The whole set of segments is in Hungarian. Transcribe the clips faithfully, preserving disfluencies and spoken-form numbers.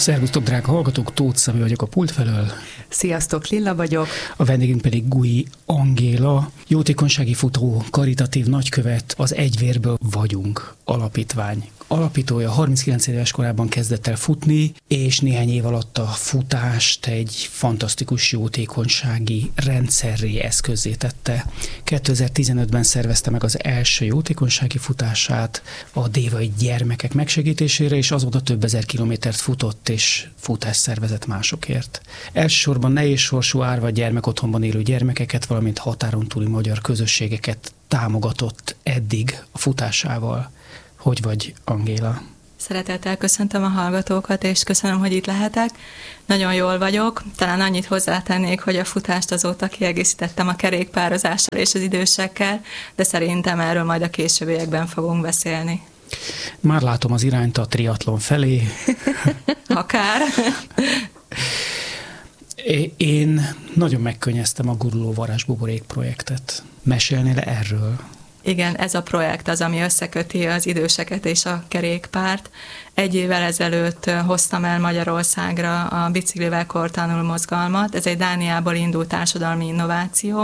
Szervusztok, drága hallgatók, Tóth Szabi vagyok a pult felől. Sziasztok, Lilla vagyok. A vendégünk pedig Guy Angéla, jótékonysági futó, karitatív nagykövet, az Egyvérből vagyunk alapítvány alapítója. harminckilenc éves korában kezdett el futni, és néhány év alatt a futást egy fantasztikus jótékonysági rendszerré, eszközzé tette. kétezer-tizenötben szervezte meg az első jótékonysági futását a dévai gyermekek megsegítésére, és azóta több ezer kilométert futott és futást szervezett másokért. Elsősorban nehéz sorsú árva gyermekotthonban élő gyermekeket, valamint határon túli magyar közösségeket támogatott eddig a futásával. Hogy vagy, Angéla? Szeretettel köszöntöm a hallgatókat, és köszönöm, hogy itt lehetek. Nagyon jól vagyok. Talán annyit hozzátennék, hogy a futást azóta kiegészítettem a kerékpározással és az idősekkel, de szerintem erről majd a későbbiekben fogunk beszélni. Már látom az irányt a triatlon felé. Akár. Én nagyon megkönnyeztem a Guruló Varázsbuborék projektet. Mesélnél erről? Igen, ez a projekt az, ami összeköti az időseket és a kerékpárt. Egy évvel ezelőtt hoztam el Magyarországra a Biciklivel kortanul mozgalmat. Ez egy Dániából indult társadalmi innováció.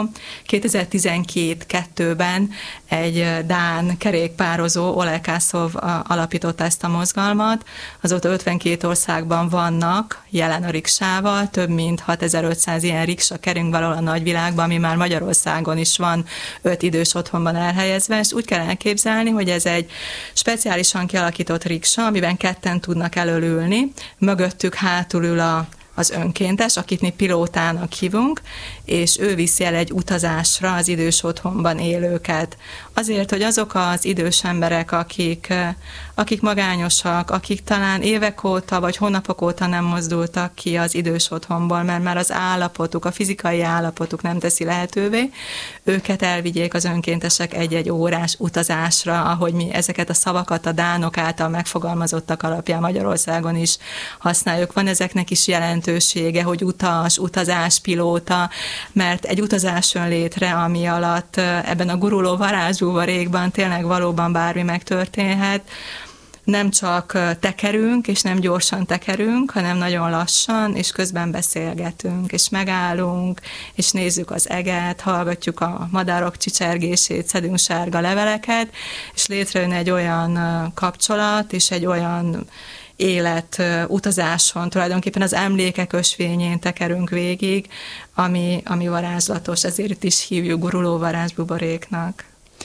kétezer-tizenkettőben egy dán kerékpározó, Ole Kászov alapította ezt a mozgalmat. Azóta ötvenkét országban vannak jelen a riksával, több mint hatezer-ötszáz ilyen riksa kerünk valahol a nagyvilágban, ami már Magyarországon is van öt idős otthonban elhelyezve, és úgy kell elképzelni, hogy ez egy speciálisan kialakított riksa, amiben ketten tudnak elölülni, mögöttük hátul ül a, az önkéntes, akit mi pilótának hívunk, és ő viszi el egy utazásra az idős otthonban élőket. Azért, hogy azok az idős emberek, akik, akik magányosak, akik talán évek óta vagy hónapok óta nem mozdultak ki az idős otthonból, mert már az állapotuk, a fizikai állapotuk nem teszi lehetővé, őket elvigyék az önkéntesek egy-egy órás utazásra, ahogy mi ezeket a szavakat a dánok által megfogalmazottak alapján Magyarországon is használjuk. Van ezeknek is jelentősége, hogy utas, utazás, pilóta, mert egy utazás jön létre, ami alatt ebben a guruló varázsbuborékban tényleg valóban bármi megtörténhet. Nem csak tekerünk, és nem gyorsan tekerünk, hanem nagyon lassan, és közben beszélgetünk, és megállunk, és nézzük az eget, hallgatjuk a madárok csicsergését, szedünk sárga leveleket, és létrejön egy olyan kapcsolat, és egy olyan élet utazáson, tulajdonképpen az emlékek ösvényén tekerünk végig, ami, ami varázslatos, ezért itt is hívjuk guruló varázsbuboréknak.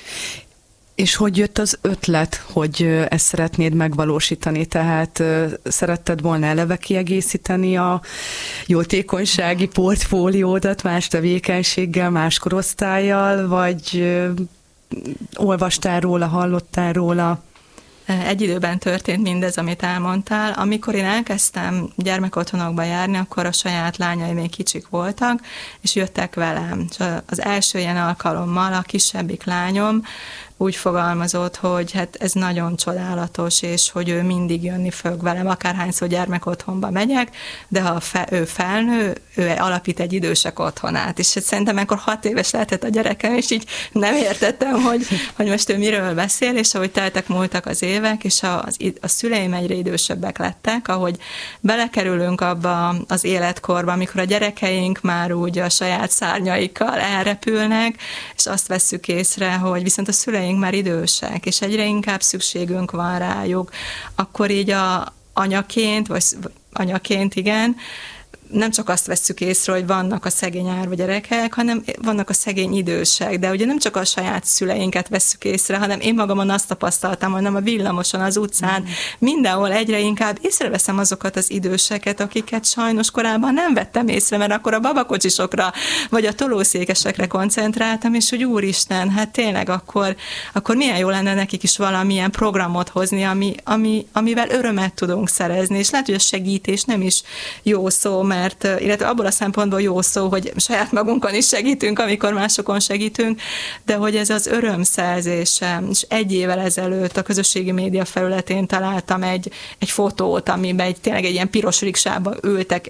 És hogy jött az ötlet, hogy ezt szeretnéd megvalósítani? Tehát szeretted volna eleve kiegészíteni a jótékonysági portfóliódat más tevékenységgel, más korosztállyal, vagy olvastál róla, hallottál róla? Egy időben történt mindez, amit elmondtál. Amikor én elkezdtem gyermekotthonokba járni, akkor a saját lányai még kicsik voltak, és jöttek velem. És az első ilyen alkalommal a kisebbik lányom úgy fogalmazott, hogy hát ez nagyon csodálatos, és hogy ő mindig jönni fog velem, akárhányszor gyermekotthonba megyek, de ha fe, ő felnő, ő alapít egy idősek otthonát. És hát szerintem akkor hat éves lehetett a gyerekem, és így nem értettem, hogy, hogy most ő miről beszél, és ahogy teltek múltak az évek, és a, a szüleim egyre idősebbek lettek, ahogy belekerülünk abba az életkorba, amikor a gyerekeink már úgy a saját szárnyaikkal elrepülnek, és azt vesszük észre, hogy viszont a szüleink már idősek, és egyre inkább szükségünk van rájuk, akkor így a anyaként, vagy anyaként, igen, nem csak azt vesszük észre, hogy vannak a szegény árva gyerekek, hanem vannak a szegény idősek, de ugye nem csak a saját szüleinket vesszük észre, hanem én magamon azt tapasztaltam, hogy nem a villamoson, az utcán, mm. mindenhol egyre inkább észreveszem azokat az időseket, akiket sajnos korábban nem vettem észre, mert akkor a babakocsisokra, vagy a tolószékesekre koncentráltam, és hogy úristen, hát tényleg akkor, akkor milyen jó lenne nekik is valamilyen programot hozni, ami, ami, amivel örömet tudunk szerezni, és lehet, hogy a segítés nem is jó szó, mert mert, illetve abból a szempontból jó szó, hogy saját magunkon is segítünk, amikor másokon segítünk, de hogy ez az örömszerzése, és egy évvel ezelőtt a közösségi média felületén találtam egy, egy fotót, amiben egy, tényleg egy ilyen piros riksába ültek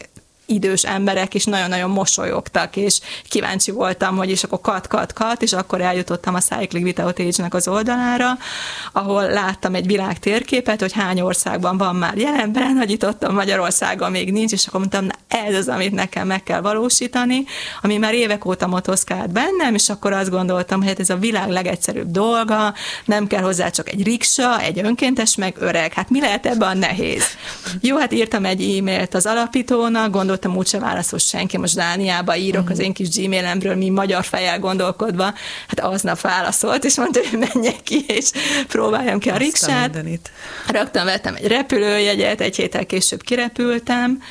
idős emberek is nagyon-nagyon mosolyogtak, és kíváncsi voltam, hogy és akkor kat, kat, kat, és akkor eljutottam a Cycling Without Age-nek az oldalára, ahol láttam egy világ térképet, hogy hány országban van már jelen, benagyítottam, Magyarországon még nincs, és akkor mondtam, na ez az, amit nekem meg kell valósítani, ami már évek óta motoszkált bennem, és akkor azt gondoltam, hogy hát ez a világ legegyszerűbb dolga, nem kell hozzá csak egy riksa, egy önkéntes, meg öreg, hát mi lehet ebben a nehéz? Jó, hát írtam egy e-mailt az alapítónak, gondoltam, úgyse válaszol senki, most Dániába írok az én kis gmailemről, mi magyar fejjel gondolkodva, hát aznap válaszolt, és mondta, hogy menjek ki, és próbáljam ki a riksát. Rögtön vettem egy repülőjegyet, egy héttel később kirepültem,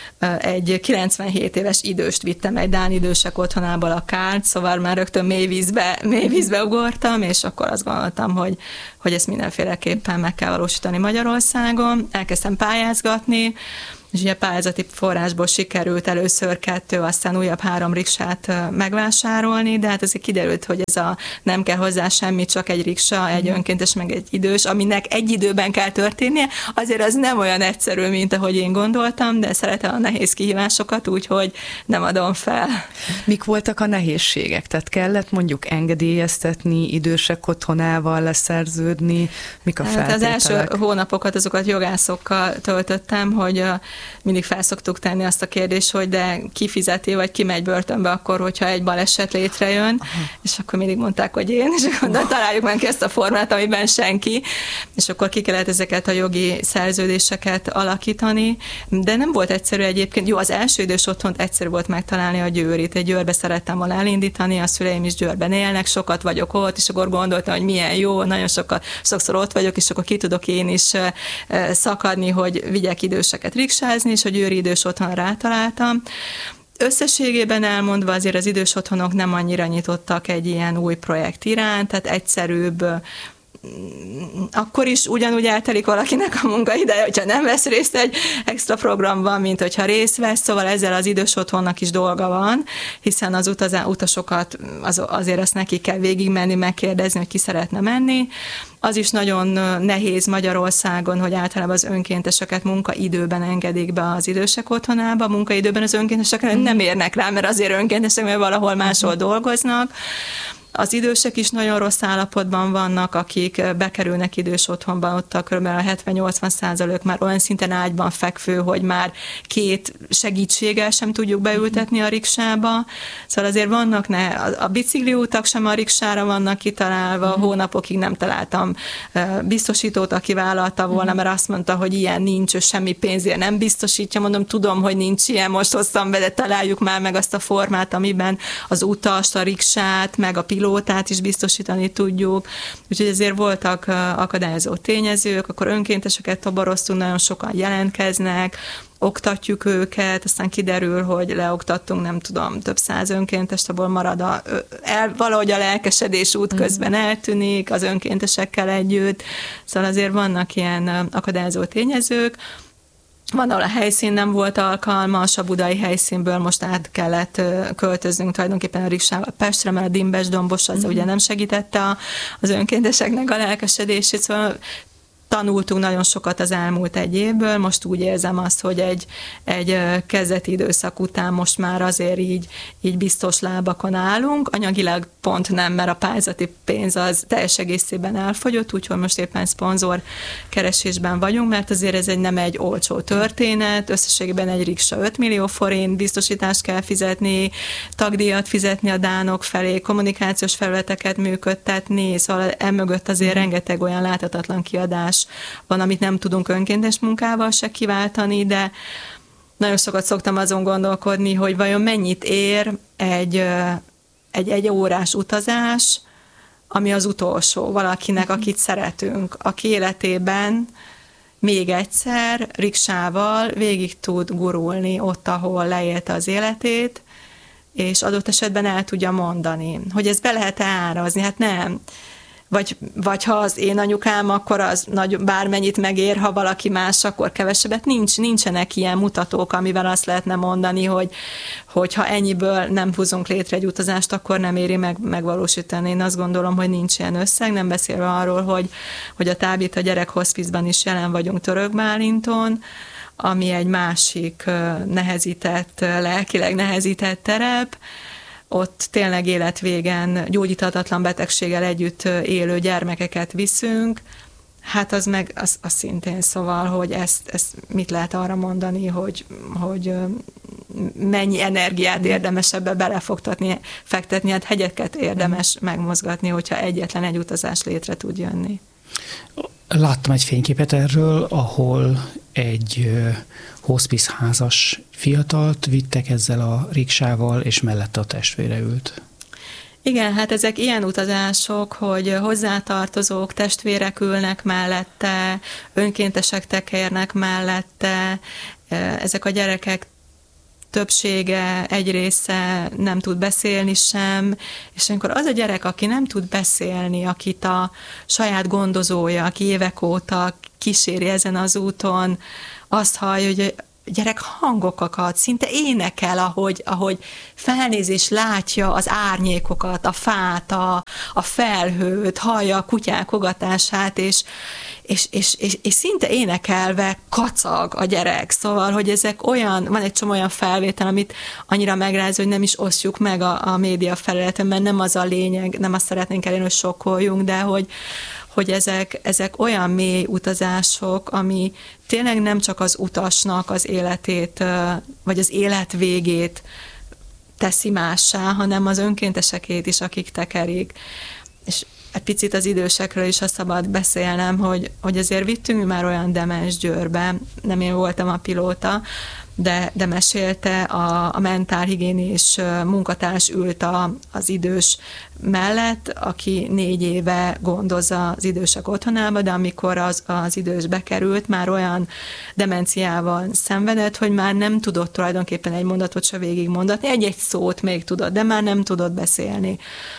egy kilencvenhét éves időst vittem egy dán idősek otthonából a kárt, szóval már rögtön mély vízbe, mély vízbe ugortam, és akkor azt gondoltam, hogy, hogy ezt mindenféleképpen meg kell valósítani Magyarországon. Elkezdtem pályázgatni, és ugye pályázati forrásból sikerült először kettő, aztán újabb három riksát megvásárolni, de hát azért kiderült, hogy ez a nem kell hozzá semmi, csak egy riksa, egy önkéntes, meg egy idős, aminek egy időben kell történnie, azért az nem olyan egyszerű, mint ahogy én gondoltam, de szeretem a nehéz kihívásokat, úgyhogy nem adom fel. Mik voltak a nehézségek? Tehát kellett mondjuk engedélyeztetni, idősek otthonával leszerződni? Mik a feltételek? Hát az első hónapokat azokat jogászokkal töltöttem, hogy mindig felszoktuk tenni azt a kérdést, hogy de ki fizeti, vagy ki megy börtönbe akkor, hogyha egy baleset létrejön, aha, és akkor mindig mondták, hogy én, és akkor de találjuk meg ezt a formát, amiben senki, és akkor ki kellett ezeket a jogi szerződéseket alakítani, de nem volt egyszerű egyébként. Jó, az első idős otthont egyszerű volt megtalálni a Győrit. Egy Győrbe szerettem volna elindítani, a szüleim is Győrben élnek, sokat vagyok ott, és akkor gondoltam, hogy milyen jó, nagyon sokat, sokszor ott vagyok, és akkor ki tudok én is szakadni, hogy vigyek időseket riksázni, és a győri idős otthon rátaláltam. Összességében elmondva azért az idős otthonok nem annyira nyitottak egy ilyen új projekt iránt, tehát egyszerűbb, akkor is ugyanúgy eltelik valakinek a munkaideje, hogyha nem vesz részt egy extra programban, mint hogyha részt vesz, szóval ezzel az idős otthonnak is dolga van, hiszen az utazá, utasokat az, azért azt neki kell végigmenni, megkérdezni, hogy ki szeretne menni. Az is nagyon nehéz Magyarországon, hogy általában az önkénteseket munkaidőben engedik be az idősek otthonába. Munkaidőben az önkéntesek nem érnek rá, mert azért önkéntesek, mert valahol máshol dolgoznak. Az idősek is nagyon rossz állapotban vannak, akik bekerülnek idős otthonban, ott a kb. hetven-nyolcvan százalék már olyan szinten ágyban fekvő, hogy már két segítséggel sem tudjuk beültetni a riksába. Szóval azért vannak, ne, a bicikliútak sem a riksára vannak kitalálva, hónapokig nem találtam biztosítót, aki vállalta volna, mert azt mondta, hogy ilyen nincs, semmi pénzért nem biztosítja. Mondom, tudom, hogy nincs ilyen, most hoztam be, de találjuk már meg azt a formát, amiben az utast, a riksát, meg a pilótát is biztosítani tudjuk. Úgyhogy ezért voltak akadályozó tényezők, akkor önkénteseket toboroztunk, nagyon sokan jelentkeznek, oktatjuk őket, aztán kiderül, hogy leoktattunk, nem tudom, több száz önkéntest, abból marad a, el, valahogy a lelkesedés út közben eltűnik, az önkéntesekkel együtt, szóval azért vannak ilyen akadályozó tényezők. Van, ahol a helyszín nem volt alkalmas, a budai helyszínből most át kellett költöznünk tulajdonképpen a riksával Pestre, mert a Dimbes-dombos az uh-huh. ugye nem segítette az önkénteseknek a lelkesedését, szóval tanultunk nagyon sokat az elmúlt egy évből, most úgy érzem azt, hogy egy, egy kezdeti időszak után most már azért így, így biztos lábakon állunk, anyagilag pont nem, mert a pályázati pénz az teljes egészében elfogyott, úgyhogy most éppen szponzor keresésben vagyunk, mert azért ez egy nem egy olcsó történet, összességében egy riksa öt millió forint, biztosítást kell fizetni, tagdíjat fizetni a dánok felé, kommunikációs felületeket működtetni, szóval emögött azért rengeteg olyan láthatatlan kiadás van, amit nem tudunk önkéntes munkával se kiváltani, de nagyon sokat szoktam azon gondolkodni, hogy vajon mennyit ér egy, egy, egy órás utazás, ami az utolsó valakinek, akit szeretünk, aki életében még egyszer riksával végig tud gurulni ott, ahol leélte az életét, és adott esetben el tudja mondani, hogy ezt be lehet árazni, hát nem. Vagy, vagy ha az én anyukám, akkor az nagy, bármennyit megér, ha valaki más, akkor kevesebbet. Nincs, nincsenek ilyen mutatók, amivel azt lehetne mondani, hogy, hogy ha ennyiből nem húzunk létre egy utazást, akkor nem éri meg, megvalósítani. Én azt gondolom, hogy nincs ilyen összeg, nem beszélve arról, hogy, hogy a Tábít a gyerek hospizban is jelen vagyunk Törökbálinton, ami egy másik nehezített, lelkileg nehezített terep. Ott tényleg életvégen gyógyíthatatlan betegséggel együtt élő gyermekeket viszünk, hát az meg az, az szintén, szóval, hogy ezt, ezt mit lehet arra mondani, hogy, hogy mennyi energiát érdemes ebbe belefogtatni, fektetni, hát hegyeket érdemes megmozgatni, hogyha egyetlen egy utazás létre tud jönni. Láttam egy fényképet erről, ahol egy hospice házas fiatalt vittek ezzel a riksával, és mellette a testvére ült. Igen, hát ezek ilyen utazások, hogy hozzátartozók, testvérek ülnek mellette, önkéntesek tekernek mellette, ezek a gyerekek többsége, egy része nem tud beszélni sem, és amikor az a gyerek, aki nem tud beszélni, akit a saját gondozója, aki évek óta kíséri ezen az úton, azt hallja, hogy gyerek hangokat, szinte énekel, ahogy, ahogy felnéz és látja az árnyékokat, a fát, a, a felhőt, hallja a kutyák ugatását, és, és, és, és, és szinte énekelve kacag a gyerek. Szóval, hogy ezek olyan, van egy csomó olyan felvétel, amit annyira megráz, hogy nem is osztjuk meg a, a média felületen, mert nem az a lényeg, nem azt szeretnénk elérni, hogy sokkoljunk, de hogy hogy ezek, ezek olyan mély utazások, ami tényleg nem csak az utasnak az életét, vagy az élet végét teszi mássá, hanem az önkéntesekét is, akik tekerik. És egy picit az idősekről is azt szabad beszélnem, hogy, hogy azért vittünk már olyan demens Győrbe, nem én voltam a pilóta, de, de mesélte, a, a mentálhigiénés munkatárs ült a, az idős mellett, aki négy éve gondozza az idősek otthonába, de amikor az, az idős bekerült, már olyan demenciával szenvedett, hogy már nem tudott tulajdonképpen egy mondatot se végigmondatni, egy-egy szót még tudott, de már nem tudott beszélni.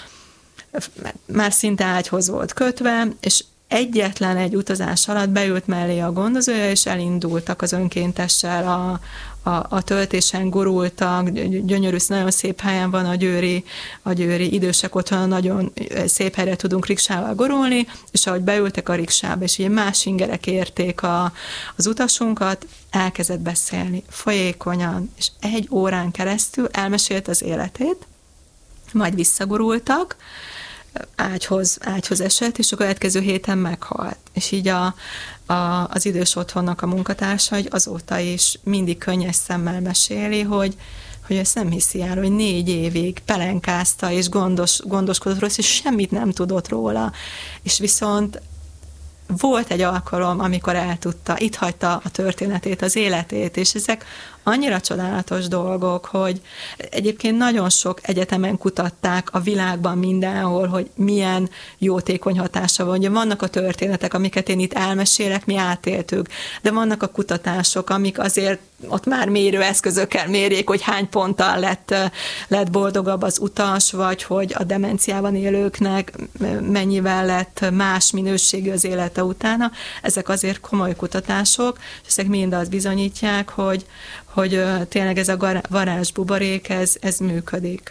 Már szinte ágyhoz volt kötve, és egyetlen egy utazás alatt beült mellé a gondozója, és elindultak az önkéntessel, a, a, a töltésen gurultak, gyönyörű, nagyon szép helyen van a győri, a győri idősek otthon, nagyon szép helyre tudunk riksával gurulni, és ahogy beültek a riksába, és ilyen más ingerek érték a, az utasunkat, elkezdett beszélni folyékonyan, és egy órán keresztül elmesélt az életét, majd visszagurultak, ágyhoz, ágyhoz esett, és a következő héten meghalt. És így a, a, az idős otthonnak a munkatársa, hogy azóta is mindig könnyes szemmel meséli, hogy, hogy ezt nem hiszi el, hogy négy évig pelenkázta, és gondos, gondoskodott róla, és semmit nem tudott róla. És viszont volt egy alkalom, amikor eltudta, itt hagyta a történetét, az életét, és ezek annyira csodálatos dolgok, hogy egyébként nagyon sok egyetemen kutatták a világban mindenhol, hogy milyen jótékony hatása van. Ugye vannak a történetek, amiket én itt elmesélek, mi átéltük, de vannak a kutatások, amik azért ott már mérőeszközökkel mérjék, hogy hány ponttal lett, lett boldogabb az utas, vagy hogy a demenciában élőknek mennyivel lett más minőségű az élete utána. Ezek azért komoly kutatások, és ezek mind azt bizonyítják, hogy, hogy tényleg ez a varázsbuborék, ez, ez működik.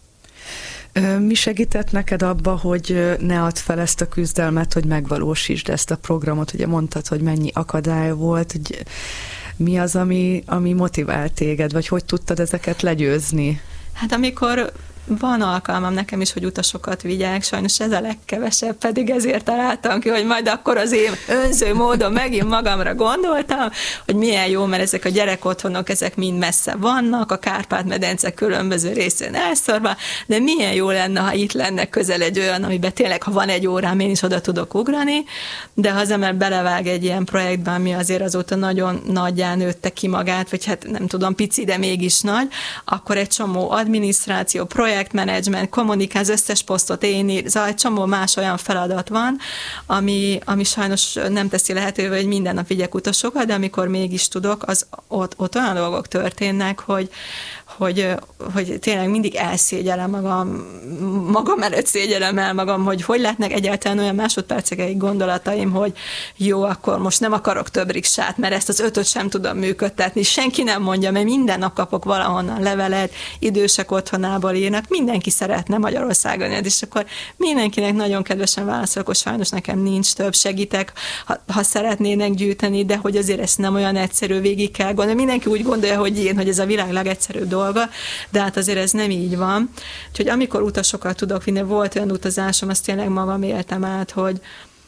Mi segített neked abba, hogy ne add fel ezt a küzdelmet, hogy megvalósítsd ezt a programot? Ugye mondtad, hogy mennyi akadály volt, hogy mi az, ami, ami motivált téged, vagy hogy tudtad ezeket legyőzni? Hát amikor van alkalmam nekem is, hogy utasokat vigyek, sajnos ez a legkevesebb, pedig ezért találtam ki, hogy majd akkor az én önző módon megint magamra gondoltam, hogy milyen jó, mert ezek a gyerekotthonok, ezek mind messze vannak, a Kárpát-medence különböző részén elszorva, de milyen jó lenne, ha itt lenne közel egy olyan, amiben tényleg, ha van egy órám, én is oda tudok ugrani, de ha az ember belevág egy ilyen projektben, ami azért azóta nagyon nagyján nőtte ki magát, vagy hát nem tudom, pici, de mégis nagy, akkor egy csomó adminisztráció, projektmenedzsment, kommunikál, az összes posztot én, szóval egy csomó más olyan feladat van, ami, ami sajnos nem teszi lehetővé, hogy minden nap vigyek utasokat, de amikor mégis tudok, az ott, ott olyan dolgok történnek, hogy, hogy, hogy tényleg mindig elszégyellem magam magam előtt szégyellem el magam, hogy hogy lehetnek egyáltalán olyan másodpercekig gondolataim, hogy jó, akkor most nem akarok több riksát, mert ezt az ötöt sem tudom működtetni. Senki nem mondja, mert minden nap kapok valahonnan levelet, idősek otthonából írnak, mindenki szeretne Magyarországon, és akkor mindenkinek nagyon kedvesen válaszolok, hogy sajnos nekem nincs több, segítek, ha, ha szeretnének gyűjteni, de hogy azért ezt nem olyan egyszerű, végig kell gondolni. Mindenki úgy gondolja, hogy én, hogy ez a világ legegyszerűbb dolga, de hát azért ez nem így van. Úgyhogy amikor utasokat tudok vinni, volt olyan utazásom, azt tényleg magam éltem át, hogy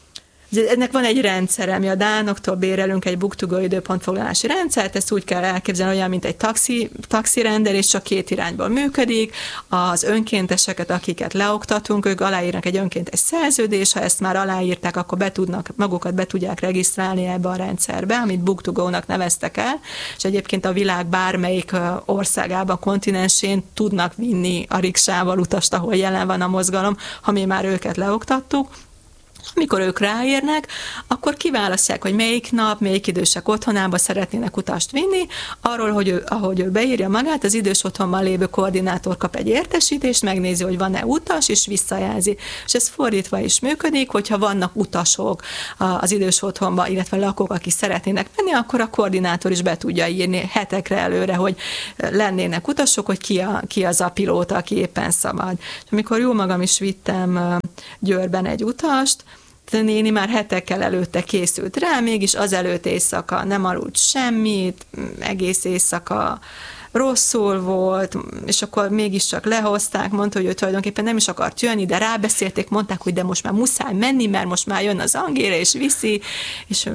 ennek van egy rendszere, mi a dánoktól bérelünk egy book-to-go időpontfoglalási rendszert, ezt úgy kell elképzelni, olyan, mint egy taxi, taxi rendelés, csak két irányból működik. Az önkénteseket, akiket leoktatunk, ők aláírnak egy önkéntes szerződés, ha ezt már aláírták, akkor be tudnak, magukat be tudják regisztrálni ebbe a rendszerbe, amit book-to-go-nak neveztek el, és egyébként a világ bármelyik országában, kontinensén tudnak vinni a riksával utast, ahol jelen van a mozgalom, ha mi már őket leoktattuk. Amikor ők ráérnek, akkor kiválasztják, hogy melyik nap, melyik idősek otthonába szeretnének utast vinni, arról, hogy ő, ahogy ő beírja magát, az idős otthonban lévő koordinátor kap egy értesítést, megnézi, hogy van-e utas, és visszajelzi. És ez fordítva is működik, hogyha vannak utasok az idős otthonban, illetve lakók, akik szeretnének menni, akkor a koordinátor is be tudja írni hetekre előre, hogy lennének utasok, hogy ki, a, ki az a pilóta, aki éppen szabad. És amikor jó magam is vittem Győrben egy utast, de néni már hetekkel előtte készült rá, mégis azelőtt éjszaka nem aludt semmit, egész éjszaka rosszul volt, és akkor mégiscsak lehozták, mondta, hogy ő tulajdonképpen nem is akart jönni, de rábeszélték, mondták, hogy de most már muszáj menni, mert most már jön az angéra, és viszi, és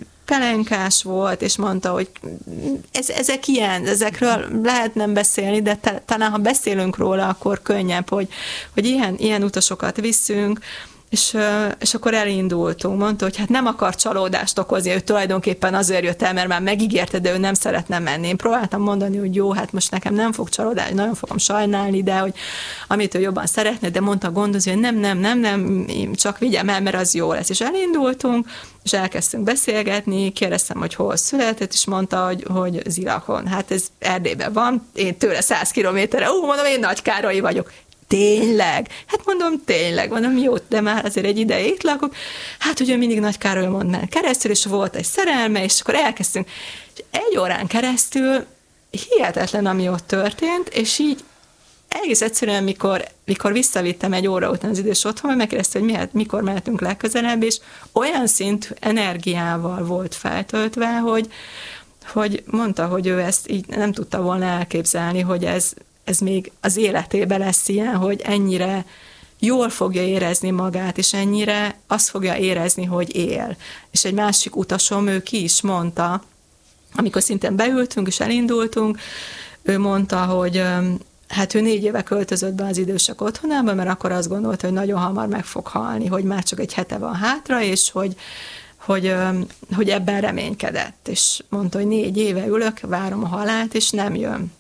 pelenkás volt, és mondta, hogy ez, ezek ilyen, ezekről lehet nem beszélni, de te, talán ha beszélünk róla, akkor könnyebb, hogy, hogy ilyen, ilyen utasokat viszünk. És, és akkor elindultunk. Mondta, hogy hát nem akar csalódást okozni, ő tulajdonképpen azért jött el, mert már megígérte, de ő nem szeretne menni. Én próbáltam mondani, hogy jó, hát most nekem nem fog csalódálni, nagyon fogom sajnálni, de hogy amit ő jobban szeretne, de mondta gondozni, hogy nem, nem, nem, nem, csak vigyem el, mert az jó lesz. És elindultunk, és elkezdtünk beszélgetni, kérdeztem, hogy hol született, és mondta, hogy, hogy Zilakon. Hát ez Erdélyben van, én tőle száz kilométerre, ú, mondom, én Nagykárolyi vagyok. Tényleg? Hát mondom, tényleg, mondom, jó, de már azért egy ideje itt lakok. Hát ugye mindig Nagykároly mond már keresztül, és volt egy szerelme, és akkor elkezdtünk. És egy órán keresztül hihetetlen, ami ott történt, és így egész egyszerűen, mikor, mikor visszavittem egy óra után az idős otthonba, megkérdezte, hogy miért, mikor mehetünk legközelebb, és olyan szintű energiával volt feltöltve, hogy, hogy mondta, hogy ő ezt így nem tudta volna elképzelni, hogy ez ez még az életében lesz ilyen, hogy ennyire jól fogja érezni magát, és ennyire azt fogja érezni, hogy él. És egy másik utasom, ő ki is mondta, amikor szintén beültünk és elindultunk, ő mondta, hogy hát ő négy éve költözött be az idősek otthonába, mert akkor azt gondolta, hogy nagyon hamar meg fog halni, hogy már csak egy hete van hátra, és hogy Hogy, hogy ebben reménykedett. És mondta, hogy négy éve ülök, várom a halált, és nem jön.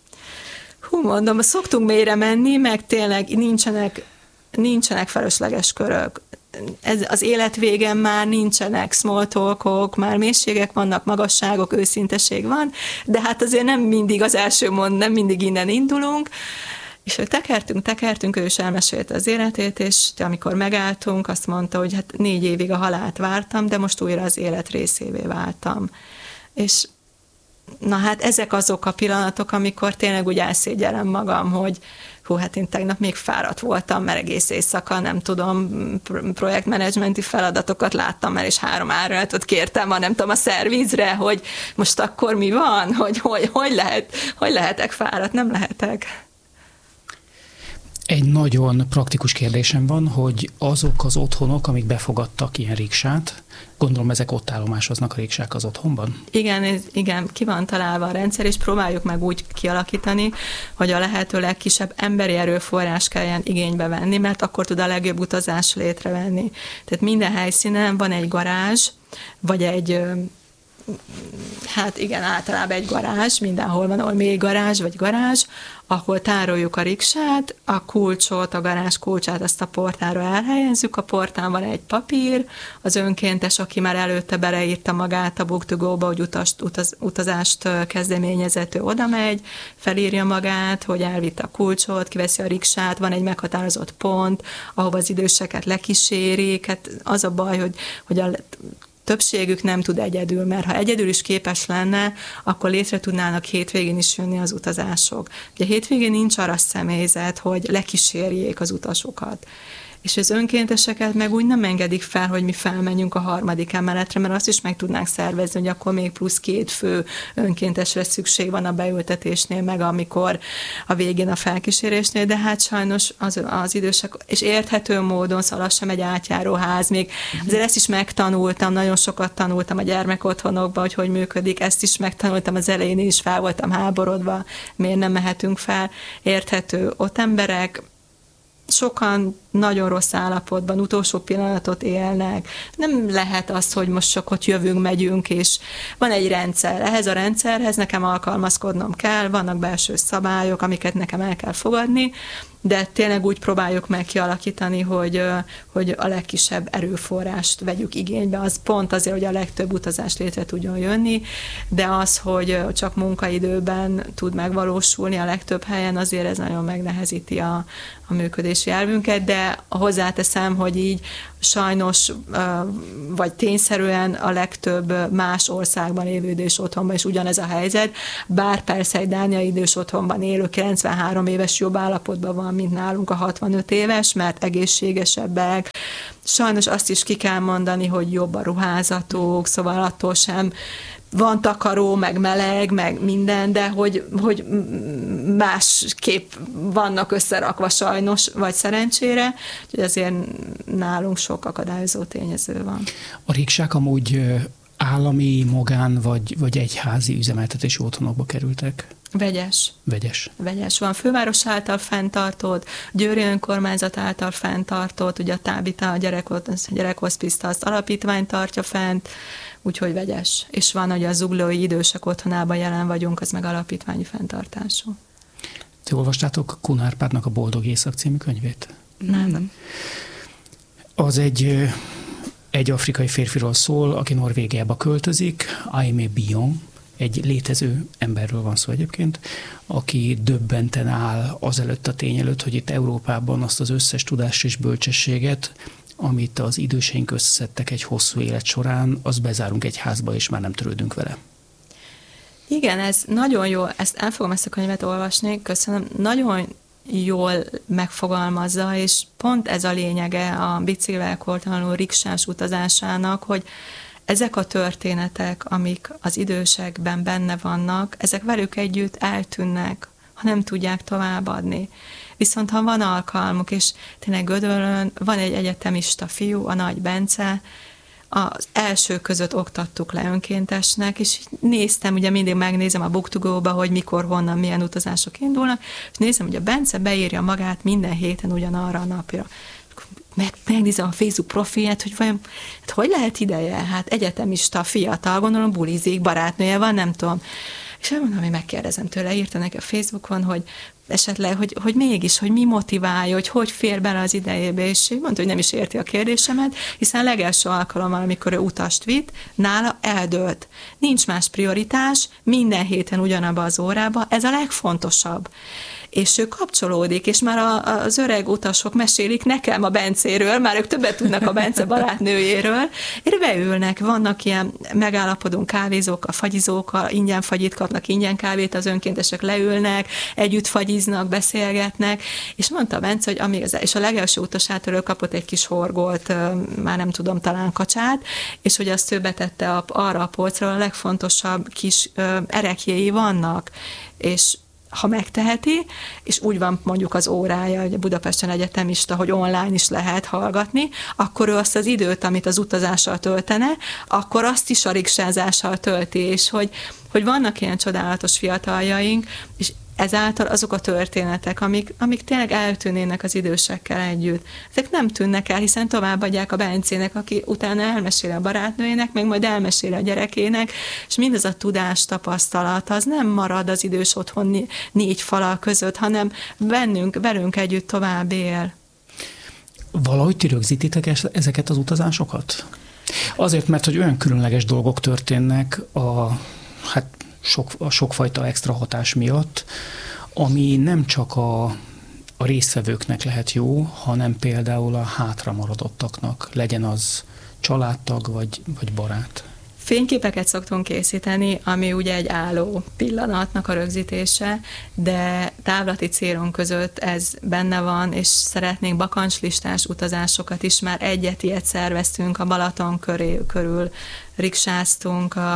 Hú, mondom, szoktunk mélyre menni, meg tényleg nincsenek, nincsenek felesleges körök. Ez, az élet végén már nincsenek small talkok, már mélységek vannak, magasságok, őszinteség van, de hát azért nem mindig az első mond, nem mindig innen indulunk. És hogy tekertünk, tekertünk, ő is elmesélte az életét, és amikor megálltunk, azt mondta, hogy hát négy évig a halált vártam, de most újra az élet részévé váltam. És na hát ezek azok a pillanatok, amikor tényleg úgy elszégyellem magam, hogy hú, hát én tegnap még fáradt voltam, mert egész éjszaka, nem tudom, projektmenedzsmenti feladatokat láttam el, és három árajlatot kértem, ha nem tudom, a szervizre, hogy most akkor mi van, hogy hogy, hogy, lehet, hogy lehetek fáradt, nem lehetek. Egy nagyon praktikus kérdésem van, hogy azok az otthonok, amik befogadtak ilyen riksát, gondolom ezek ott állomásoznak a riksák az otthonban? Igen, ez, igen, ki van találva a rendszer, és próbáljuk meg úgy kialakítani, hogy a lehető legkisebb emberi erőforrás kelljen igénybe venni, mert akkor tud a legjobb utazás létrevenni. Tehát minden helyszínen van egy garázs, vagy egy hát igen, általában egy garázs, mindenhol van, ahol még garázs vagy garázs, ahol tároljuk a riksát, a kulcsot, a garázs kulcsát azt a portára elhelyezzük, a portán van egy papír, az önkéntes, aki már előtte beleírta magát a Book to Go-ba, hogy utaz, utaz, utazást kezdeményezett, ő oda megy, felírja magát, hogy elvitte a kulcsot, kiveszi a riksát, van egy meghatározott pont, ahova az időseket lekísérik, hát az a baj, hogy, hogy a többségük nem tud egyedül, mert ha egyedül is képes lenne, akkor létre tudnának hétvégén is jönni az utazások. Ugye hétvégén nincs arra személyzet, hogy lekísérjék az utasokat. És az önkénteseket meg úgy nem engedik fel, hogy mi felmenjünk a harmadik emeletre, mert azt is meg tudnánk szervezni, hogy akkor még plusz két fő önkéntesre szükség van a beültetésnél, meg amikor a végén a felkísérésnél, de hát sajnos az, az idősek, és érthető módon, szóval az sem egy átjáróház, még azért ezt is megtanultam, nagyon sokat tanultam a gyermekotthonokban, hogy hogy működik, ezt is megtanultam, az elején is fel voltam háborodva, miért nem mehetünk fel, érthető ott emberek, sokan nagyon rossz állapotban, utolsó pillanatot élnek. Nem lehet az, hogy most csak ott jövünk, megyünk, és van egy rendszer. Ehhez a rendszerhez nekem alkalmazkodnom kell, vannak belső szabályok, amiket nekem el kell fogadni, de tényleg úgy próbáljuk meg kialakítani, hogy, hogy a legkisebb erőforrást vegyük igénybe. Az pont azért, hogy a legtöbb utazás létre tudjon jönni, de az, hogy csak munkaidőben tud megvalósulni a legtöbb helyen, azért ez nagyon megnehezíti a, a működési elvünket, de hozzáteszem, hogy így sajnos, vagy tényszerűen a legtöbb más országban élő idős otthonban is ugyanez a helyzet, bár persze egy dániai idős otthonban élő kilencvenhárom éves jobb állapotban van, mint nálunk a hatvanöt éves, mert egészségesebbek. Sajnos azt is ki kell mondani, hogy jobb a ruházatuk, szóval attól sem van takaró, meg meleg, meg minden, de hogy, hogy másképp vannak összerakva sajnos, vagy szerencsére, úgyhogy azért nálunk sok akadályozó tényező van. A riksák amúgy állami, magán, vagy, vagy egyházi üzemeltetési otthonokba kerültek? Vegyes. Vegyes. Vegyes. Van főváros által fenntartott, Győri önkormányzat által fenntartott, ugye a Tábita, a gyerekhospice, azt alapítvány tartja fent, úgyhogy vegyes. És van, hogy a zuglói idősek otthonában jelen vagyunk, az meg alapítványi fenntartású. Ti olvastátok Kun Árpádnak a Boldog Éjszak című könyvét? Nem, nem. Az egy, egy afrikai férfiról szól, aki Norvégiába költözik, Aimé Bion, egy létező emberről van szó egyébként, aki döbbenten áll azelőtt a tény előtt, hogy itt Európában azt az összes tudást és bölcsességet, amit az időseink összeszedtek egy hosszú élet során, azt bezárunk egy házba, és már nem törődünk vele. Igen, ez nagyon jó, ezt el fogom ezt a könyvet olvasni, köszönöm, nagyon jól megfogalmazza, és pont ez a lényege a biciklivel kortalanul riksás utazásának, hogy ezek a történetek, amik az idősekben benne vannak, ezek velük együtt eltűnnek, ha nem tudják továbbadni. Viszont ha van alkalmuk, és tényleg Gödöllőn van egy egyetemista fiú, a Nagy Bence, az első között oktattuk le önkéntesnek, és néztem, ugye mindig megnézem a Book to Go-ba, hogy mikor, honnan, milyen utazások indulnak, és nézem, hogy a Bence beírja magát minden héten ugyanarra a napra. Meg, megnézem a Facebook profilját, hogy vajon, hát hogy lehet ideje? Hát egyetemista, fiatal, gondolom bulizik, barátnője van, nem tudom. És elmondom, hogy megkérdezem tőle, írta neki a Facebookon, hogy esetleg, hogy, hogy mégis, hogy mi motiválja, hogy hogy fér bele az idejébe, és mondta, hogy nem is érti a kérdésemet, hiszen a legelső alkalommal, amikor ő utast vitt, nála eldőlt. Nincs más prioritás, minden héten ugyanabba az órába, ez a legfontosabb. És ő kapcsolódik, és már a, az öreg utasok mesélik nekem a Bencéről, már ők többet tudnak a Bence barátnőjéről, és beülnek, vannak ilyen megállapodunk kávézókkal, fagyizókkal, ingyen fagyit kapnak, ingyen kávét, az önkéntesek leülnek, együtt fagyiznak, beszélgetnek, és mondta a Bence, hogy amíg az, és a legelső utasától ő kapott egy kis horgolt, már nem tudom, talán kacsát, és hogy azt ő betette a, arra a polcra, a legfontosabb kis erekjéi vannak, és ha megteheti, és úgy van mondjuk az órája, hogy a Budapesten egyetemista, hogy online is lehet hallgatni, akkor ő azt az időt, amit az utazással töltene, akkor azt is a riksázással tölti, és hogy, hogy vannak ilyen csodálatos fiataljaink, és ezáltal azok a történetek, amik, amik tényleg eltűnnének az idősekkel együtt, ezek nem tűnnek el, hiszen továbbadják a Bencének, aki utána elmeséli a barátnőjének, meg majd elmeséli a gyerekének, és mindaz a tudás, tapasztalat, az nem marad az idős otthon négy falal között, hanem bennünk, velünk együtt tovább él. Valahogy ti rögzítitek ezeket az utazásokat? Azért, mert hogy olyan különleges dolgok történnek a, hát sok, a sokfajta extra hatás miatt, ami nem csak a, a résztvevőknek lehet jó, hanem például a hátra maradottaknak, legyen az családtag vagy, vagy barát. Fényképeket szoktunk készíteni, ami ugye egy álló pillanatnak a rögzítése, de távlati célunk között ez benne van, és szeretnénk bakancslistás utazásokat is, már egyet ilyet szerveztünk, a Balaton köré, körül riksáztunk, a,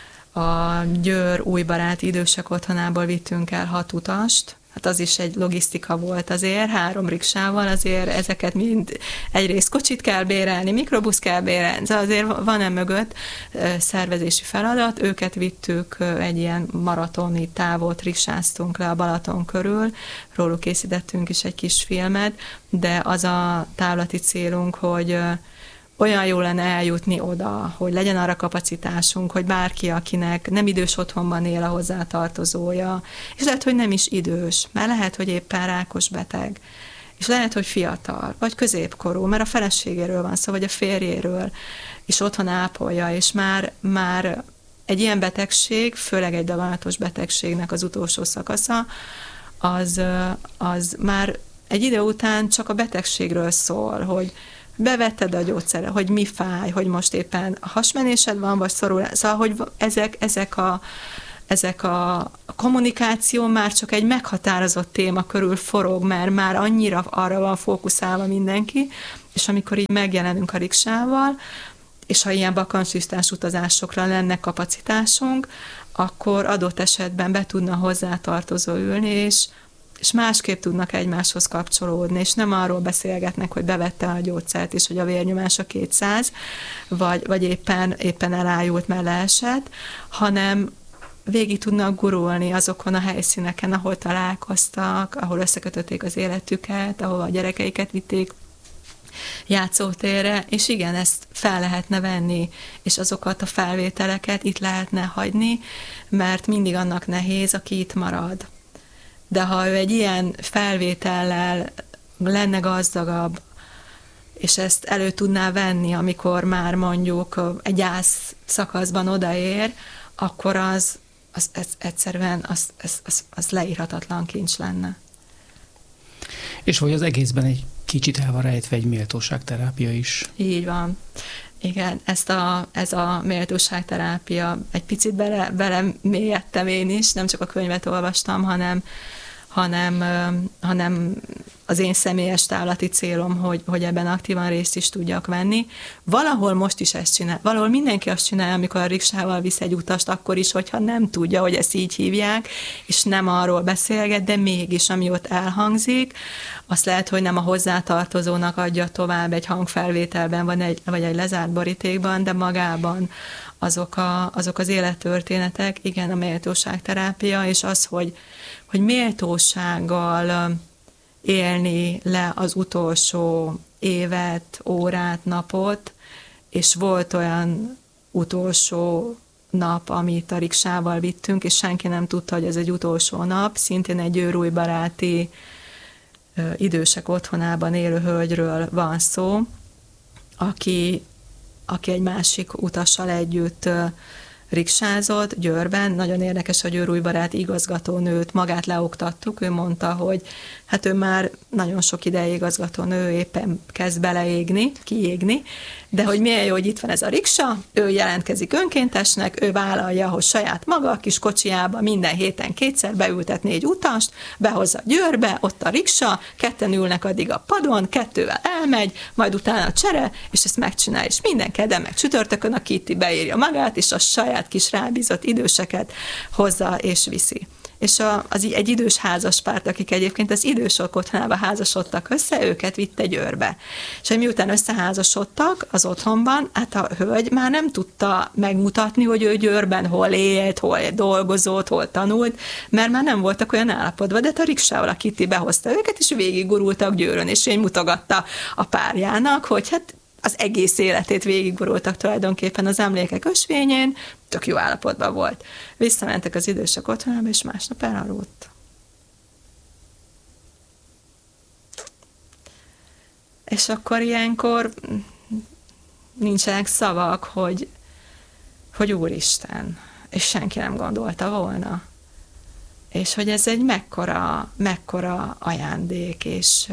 a Győr Újbarát idősek otthonából vittünk el hat utast, hát az is egy logisztika volt azért, három riksával, azért ezeket mind egyrészt kocsit kell bérelni, mikrobusz kell bérelni, de azért van-e mögött szervezési feladat, őket vittük egy ilyen maratoni távot, riksáztunk le a Balaton körül, róluk készítettünk is egy kis filmet, de az a távlati célunk, hogy olyan jó lenne eljutni oda, hogy legyen arra kapacitásunk, hogy bárki, akinek nem idős otthonban él a hozzátartozója, és lehet, hogy nem is idős, mert lehet, hogy éppen rákos beteg, és lehet, hogy fiatal, vagy középkorú, mert a feleségéről van szó, vagy a férjéről, és otthon ápolja, és már, már egy ilyen betegség, főleg egy daganatos betegségnek az utolsó szakasza, az, az már egy idő után csak a betegségről szól, hogy bevetted a gyógyszere, hogy mi fáj, hogy most éppen hasmenésed van, vagy szorul. Szóval, hogy ezek, ezek, a, ezek a kommunikáció már csak egy meghatározott téma körül forog, mert már annyira arra van fókuszálva mindenki, és amikor így megjelenünk a riksával, és ha ilyen bakancslistás utazásokra lenne kapacitásunk, akkor adott esetben be tudna hozzátartozó ülni, és és másképp tudnak egymáshoz kapcsolódni, és nem arról beszélgetnek, hogy bevette a gyógyszert is, hogy a vérnyomása kétszáz, vagy, vagy éppen, éppen elájult, mert leesett, hanem végig tudnak gurulni azokon a helyszíneken, ahol találkoztak, ahol összekötötték az életüket, ahol a gyerekeiket vitték játszótérre, és igen, ezt fel lehetne venni, és azokat a felvételeket itt lehetne hagyni, mert mindig annak nehéz, aki itt marad. De ha ő egy ilyen felvétellel lenne gazdagabb, és ezt elő tudná venni, amikor már mondjuk egy gyász szakaszban odaér, akkor az, az, az egyszerűen az, az, az, az leírhatatlan kincs lenne. És vagy az egészben egy kicsit el van rejtve egy méltóságterápia is. Így van. Igen, ezt a, ez a méltóságterápia, egy picit bele, bele mélyedtem én is, nem csak a könyvet olvastam, hanem, hanem, hanem az én személyes távlati célom, hogy, hogy ebben aktívan részt is tudjak venni. Valahol most is ezt csinál, valahol mindenki azt csinálja, amikor a riksával visz egy utast, akkor is, hogyha nem tudja, hogy ezt így hívják, és nem arról beszélget, de mégis, ami ott elhangzik, azt lehet, hogy nem a hozzátartozónak adja tovább egy hangfelvételben, vagy egy, vagy egy lezárt borítékban, de magában azok, a, azok az élettörténetek, igen, a méltóságterápia, és az, hogy, hogy méltósággal élni le az utolsó évet, órát, napot, és volt olyan utolsó nap, amit a riksával vittünk, és senki nem tudta, hogy ez egy utolsó nap, szintén egy győrújbaráti idősek otthonában élő hölgyről van szó, aki, aki egy másik utassal együtt riksázott Győrben. Nagyon érdekes, a Győrújbarát igazgatónőt magát leoktattuk, ő mondta, hogy hát ő már nagyon sok ideig igazgatónő, éppen kezd beleégni, kiégni, de hogy milyen jó, hogy itt van ez a riksa, ő jelentkezik önkéntesnek, ő vállalja, hogy saját maga a kis kocsiába minden héten kétszer beültet négy utast, behozza Győrbe, ott a riksa, ketten ülnek addig a padon, kettővel elmegy, majd utána csere, és ezt megcsinál, és minden kedden meg csütörtökön a Kitty beírja magát, és a saját kis rábízott időseket hozza és viszi. és a, az egy idős házaspárt, akik egyébként az idősok otthonába házasodtak össze, őket vitte Győrbe. És miután összeházasodtak az otthonban, hát a hölgy már nem tudta megmutatni, hogy ő Győrben hol élt, hol dolgozott, hol tanult, mert már nem voltak olyan állapotban, de a riksával a Kitty behozta őket, és végiggurultak Győrön, és én mutogatta a párjának, hogy hát az egész életét végiggurultak tulajdonképpen az emlékek ösvényén, tök jó állapotban volt. Visszamentek az idősek otthonába, és másnap elaludt. És akkor ilyenkor nincsenek szavak, hogy, hogy Úristen, és senki nem gondolta volna. És hogy ez egy mekkora, mekkora ajándék, és,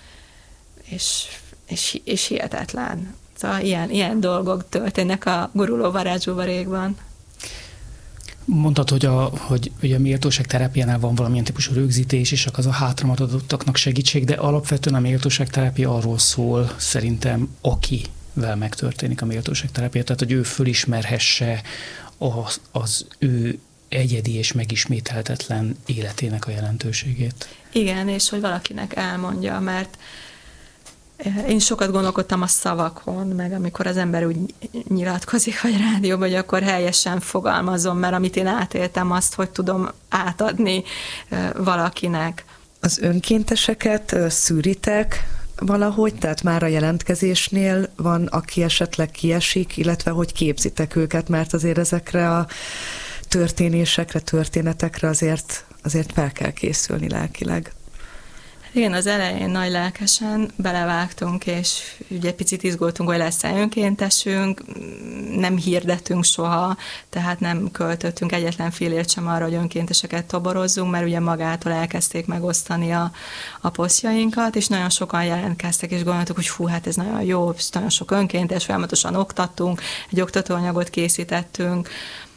és, és, és hihetetlen. Szóval ilyen, ilyen dolgok történnek a guruló varázsúvarékban. Mondtad, hogy a, hogy, hogy a méltóságterápiánál van valamilyen típusú rögzítés, és az a hátramadottaknak segítség, de alapvetően a méltóságterápia arról szól, szerintem, akivel megtörténik a méltóságterápia, tehát hogy ő fölismerhesse az, az ő egyedi és megismételhetetlen életének a jelentőségét. Igen, és hogy valakinek elmondja, mert én sokat gondolkodtam a szavakon, meg amikor az ember úgy nyilatkozik, vagy rádióban, hogy akkor helyesen fogalmazom, mert amit én átéltem, azt hogy tudom átadni valakinek. Az önkénteseket szűritek valahogy, tehát már a jelentkezésnél van, aki esetleg kiesik, illetve hogy képzitek őket, mert azért ezekre a történésekre, történetekre azért, azért fel kell készülni lelkileg. Igen, az elején nagy lelkesen belevágtunk, és ugye picit izgultunk, hogy lesz-e önkéntesünk, nem hirdetünk soha, tehát nem költöttünk egyetlen fillért sem arra, hogy önkénteseket toborozzunk, mert ugye magától elkezdték megosztani a, a posztjainkat, és nagyon sokan jelentkeztek, és gondoltuk, hogy fú, hát ez nagyon jó, nagyon sok önkéntes, folyamatosan oktattunk, egy oktatóanyagot készítettünk,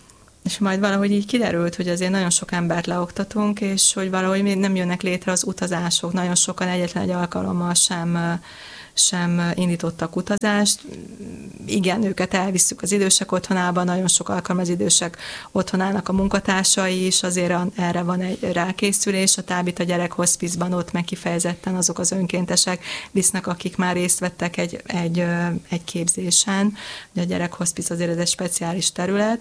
és majd valahogy így kiderült, hogy azért nagyon sok embert leoktatunk, és hogy valahogy még nem jönnek létre az utazások. Nagyon sokan egyetlen egy alkalommal sem, sem indítottak utazást. Igen, őket elvisszük az idősek otthonába, nagyon sok alkalom az idősek otthonának a munkatársai is, azért erre van egy rákészülés. A Tábita Gyerek Hospice-ban ott meg kifejezetten azok az önkéntesek visznek, akik már részt vettek egy, egy, egy képzésen. Ugye a Gyerek Hospice azért ez egy speciális terület.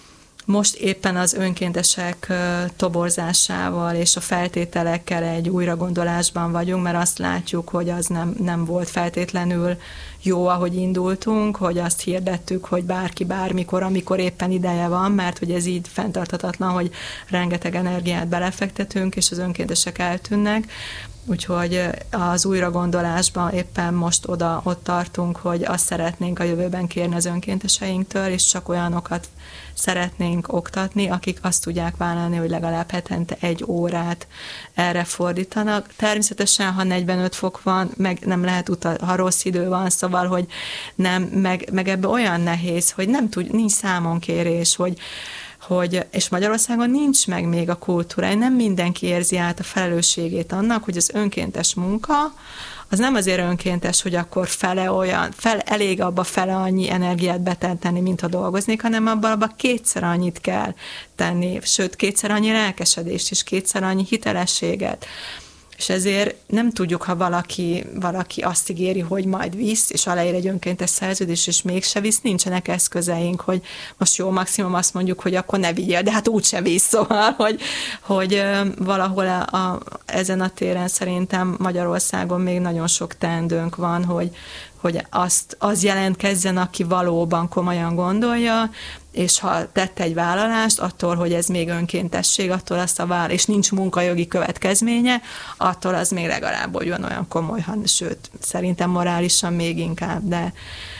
Most éppen az önkéntesek toborzásával és a feltételekkel egy újragondolásban vagyunk, mert azt látjuk, hogy az nem, nem volt feltétlenül jó, ahogy indultunk, hogy azt hirdettük, hogy bárki bármikor, amikor éppen ideje van, mert hogy ez így fenntarthatatlan, hogy rengeteg energiát belefektetünk, és az önkéntesek eltűnnek. Úgyhogy az újragondolásban éppen most oda, ott tartunk, hogy azt szeretnénk a jövőben kérni az önkénteseinktől, és csak olyanokat szeretnénk oktatni, akik azt tudják vállalni, hogy legalább hetente egy órát erre fordítanak. Természetesen, ha negyvenöt fok van, meg nem lehet utazni, ha rossz idő van, szóval, hogy nem, meg, meg ebbe olyan nehéz, hogy nem tud, nincs számonkérés, hogy hogy, és Magyarországon nincs meg még a kultúra, nem mindenki érzi át a felelősségét annak, hogy az önkéntes munka, az nem azért önkéntes, hogy akkor fele olyan, fel, elég abba fele annyi energiát betenni, mint ha dolgoznék, hanem abban abba kétszer annyit kell tenni, sőt, kétszer annyi lelkesedést és kétszer annyi hitelességet. És ezért nem tudjuk, ha valaki, valaki azt ígéri, hogy majd visz, és aláír egy önkéntes szerződés, és mégse visz, nincsenek eszközeink, hogy most jó, maximum azt mondjuk, hogy akkor ne vigyél, de hát úgyse visz, szóval, hogy, hogy valahol a, a, ezen a téren szerintem Magyarországon még nagyon sok teendőnk van, hogy, hogy azt, az jelentkezzen, aki valóban komolyan gondolja, és ha tett egy vállalást, attól, hogy ez még önkéntesség, attól azt a vállal, és nincs munkajogi következménye, attól az még legalább olyan, olyan komoly, sőt, szerintem morálisan még inkább, de,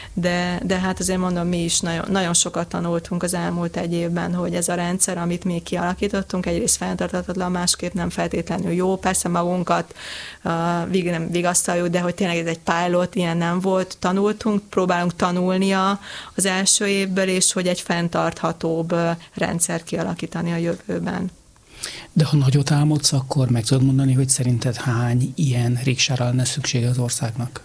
de, de hát azért mondom, mi is nagyon, nagyon sokat tanultunk az elmúlt egy évben, hogy ez a rendszer, amit mi kialakítottunk, egyrészt fenntarthatatlan, másképp nem feltétlenül jó, persze magunkat uh, vig, nem vigasztaljuk, de hogy tényleg ez egy pilot, ilyen nem volt, tanultunk, próbálunk tanulnia az első évből, és hogy egy fenntarthatóbb rendszer kialakítani a jövőben. De ha nagyot álmodsz, akkor meg tudod mondani, hogy szerinted hány ilyen riksára lenne szüksége az országnak?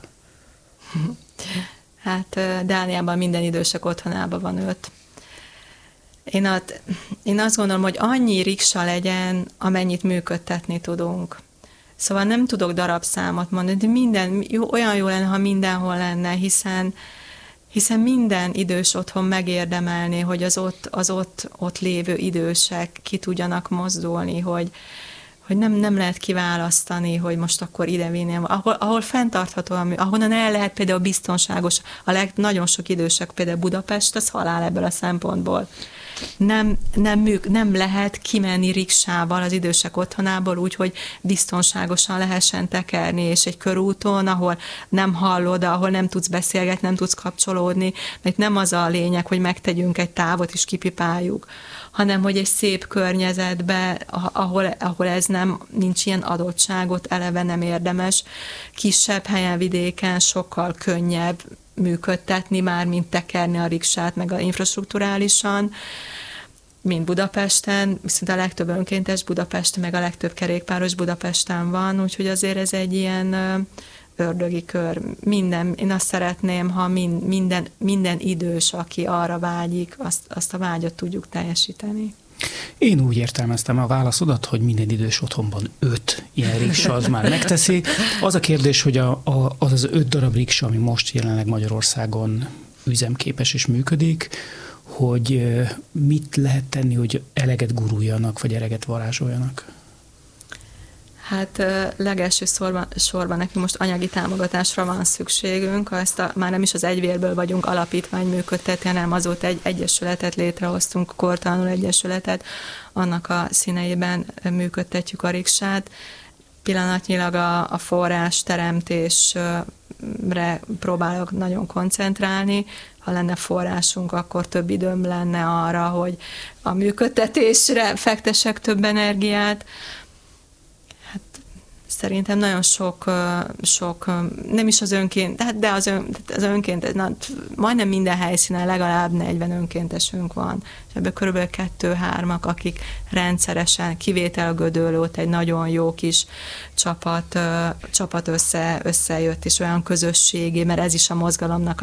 Hát Dániában minden idősek otthonában van öt. Én, at, én azt gondolom, hogy annyi riksa legyen, amennyit működtetni tudunk. Szóval nem tudok darabszámot mondani, de minden, jó, olyan jó lenne, ha mindenhol lenne, hiszen, hiszen minden idős otthon megérdemelné, hogy az ott, az ott, ott lévő idősek ki tudjanak mozdulni, hogy, hogy nem, nem lehet kiválasztani, hogy most akkor ide vinném, ahol, ahol fenntartható, ahonnan el lehet például biztonságos, a leg, nagyon sok idősek, például Budapest, az halál ebből a szempontból. Nem, nem, műk, nem lehet kimenni riksával az idősek otthonából úgy, hogy biztonságosan lehessen tekerni, és egy körúton, ahol nem hallod, ahol nem tudsz beszélgetni, nem tudsz kapcsolódni, mert nem az a lényeg, hogy megtegyünk egy távot és kipipáljuk, hanem hogy egy szép környezetbe, ahol, ahol ez nem, nincs ilyen adottságot, eleve nem érdemes, kisebb helyen, vidéken sokkal könnyebb működtetni már, mint tekerni a riksát, meg a infrastrukturálisan, mint Budapesten, viszont a legtöbb önkéntes Budapesten, meg a legtöbb kerékpáros Budapesten van, úgyhogy azért ez egy ilyen ördögi kör. Minden, én azt szeretném, ha minden, minden idős, aki arra vágyik, azt, azt a vágyat tudjuk teljesíteni. Én úgy értelmeztem a válaszodat, hogy minden idős otthonban öt ilyen riksa, az már megteszi. Az a kérdés, hogy a, a, az az öt darab riksa, ami most jelenleg Magyarországon üzemképes és működik, hogy mit lehet tenni, hogy eleget guruljanak, vagy eleget varázsoljanak? Hát legelső sorban, sorban nekünk most anyagi támogatásra van szükségünk, ha ezt a, már nem is az egyvérből vagyunk alapítvány működtetni, hanem azóta egy egyesületet létrehoztunk, Kortalanul Egyesületet, annak a színeiben működtetjük a riksát. Pillanatnyilag a, a forrás teremtésre próbálok nagyon koncentrálni. Ha lenne forrásunk, akkor több időm lenne arra, hogy a működtetésre fektessek több energiát. Szerintem nagyon sok, sok nem is az önként, de az, ön, az önként, na, majdnem minden helyszínen legalább negyven önkéntesünk van, és ebből körülbelül kettő-hármak, akik rendszeresen, kivétel a Gödöllőt, egy nagyon jó kis csapat, csapat össze, összejött, és olyan közösségi, mert ez is a mozgalomnak